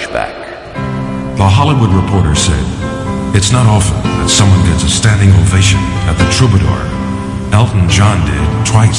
back. The Hollywood Reporter said, "It's not often that someone gets a standing ovation at the Troubadour. Elton John did twice."